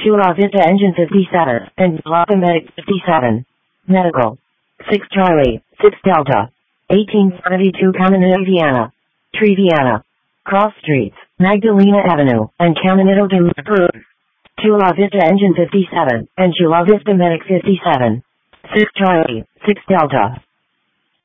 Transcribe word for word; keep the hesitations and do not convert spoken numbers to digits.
Chula Vista Engine fifty-seven, and Lapa Medic fifty-seven. Medical. six Charlie, six Delta. eighteen seventy-two Caminito Viana. Triviana. Cross Streets, Magdalena Avenue, and Caminito de la Cruz. Chula Vista Engine fifty-seven, and Chula Vista Medic fifty-seven. six Charlie, six Delta.